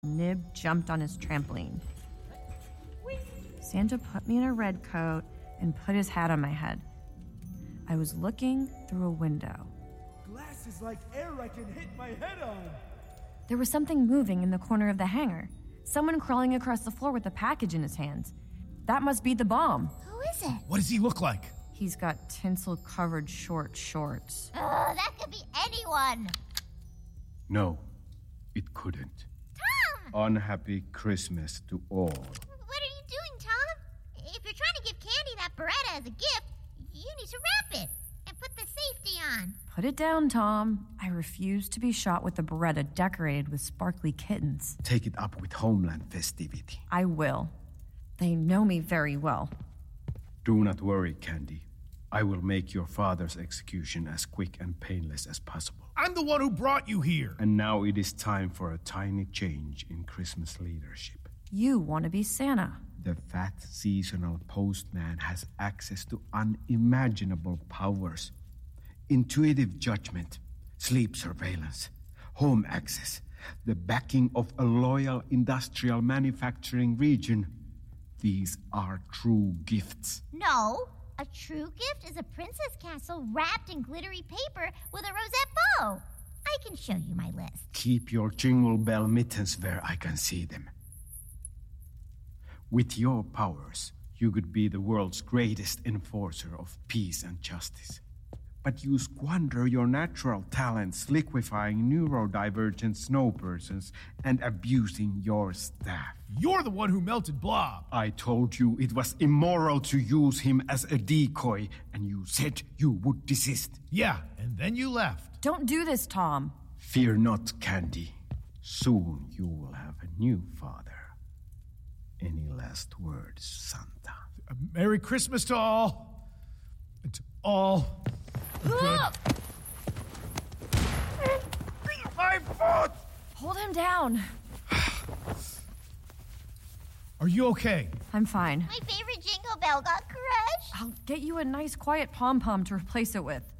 Nib jumped on his trampoline. Santa put me in a red coat and put his hat on my head. I was looking through a window. Glass is like air I can hit my head on. There was something moving in the corner of the hangar. Someone crawling across the floor with a package in his hands. That must be the bomb. Who is it? What does he look like? He's got tinsel-covered short shorts. That could be anyone. No, it couldn't. Tom! Unhappy Christmas to all. What are you doing, Tom? If you're trying to give Candy that Beretta as a gift, you need to wrap it and put the safety on. Put it down, Tom. I refuse to be shot with a Beretta decorated with sparkly kittens. Take it up with Homeland festivity. I will. They know me very well. Do not worry, Candy. I will make your father's execution as quick and painless as possible. I'm the one who brought you here. And now it is time for a tiny change in Christmas leadership. You want to be Santa. The fat seasonal postman has access to unimaginable powers. Intuitive judgment, sleep surveillance, home access, the backing of a loyal industrial manufacturing region. These are true gifts. No, a true gift is a princess castle wrapped in glittery paper with a rosette bow. I can show you my list. Keep your jingle bell mittens where I can see them. With your powers, you could be the world's greatest enforcer of peace and justice. But you squander your natural talents liquefying neurodivergent snow persons and abusing your staff. You're the one who melted Blob. I told you it was immoral to use him as a decoy, and you said you would desist. Yeah, and then you left. Don't do this, Tom. Fear not, Candy. Soon you will have a new father. Any last words, Santa? Merry Christmas to all. To all. My foot! Hold him down. Are you okay? I'm fine. My favorite jingle bell got crushed. I'll get you a nice quiet pom-pom to replace it with.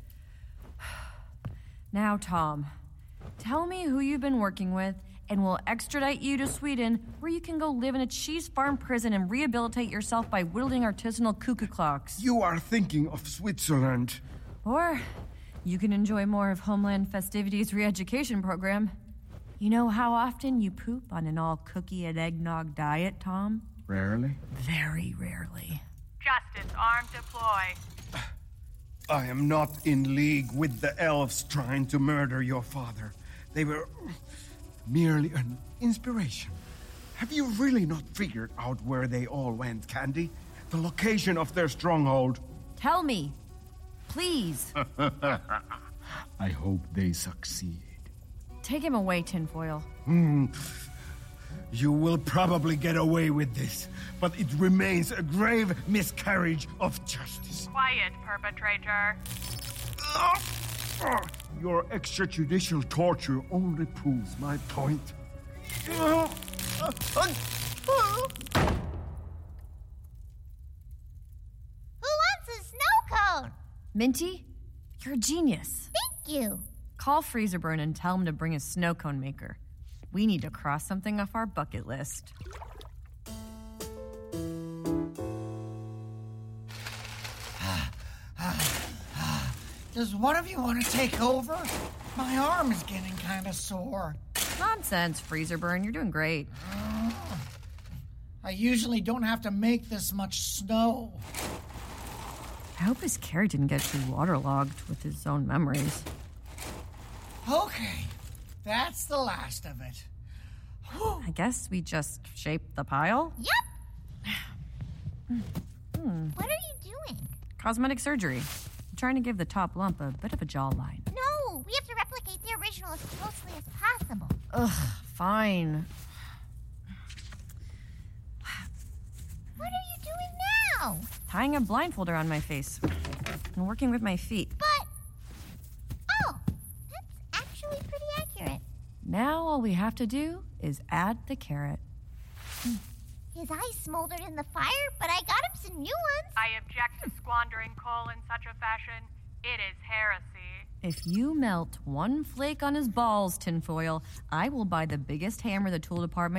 Now, Tom, tell me who you've been working with, and we'll extradite you to Sweden, where you can go live in a cheese farm prison and rehabilitate yourself by whittling artisanal cuckoo clocks. You are thinking of Switzerland. Or you can enjoy more of Homeland Festivity's re-education program. You know how often you poop on an all-cookie and eggnog diet, Tom? Rarely? Very rarely. Justice, armed deploy. I am not in league with the elves trying to murder your father. They were merely an inspiration. Have you really not figured out where they all went, Candy? The location of their stronghold? Tell me. Please. I hope they succeed. Take him away, Tinfoil. You will probably get away with this, but it remains a grave miscarriage of justice. Quiet, perpetrator. Your extrajudicial torture only proves my point. Who wants a snow cone? Minty, you're a genius. Thank you. Call Freezerburn and tell him to bring a snow cone maker. We need to cross something off our bucket list. Does one of you want to take over? My arm is getting kind of sore. Nonsense, Freezerburn. You're doing great. I usually don't have to make this much snow. I hope his carrot didn't get too waterlogged with his own memories. Okay, that's the last of it. Whew. I guess we just shaped the pile? Yep. What are you doing? Cosmetic surgery. I'm trying to give the top lump a bit of a jawline. No, we have to replicate the original as closely as possible. Ugh, fine. What are you doing now? Tying a blindfold around my face and working with my feet. But, oh, that's actually pretty accurate. Now all we have to do is add the carrot. His eyes smoldered in the fire, but I got him some new ones. I object to squandering coal in such a fashion. It is heresy. If you melt one flake on his balls, Tinfoil, I will buy the biggest hammer the tool department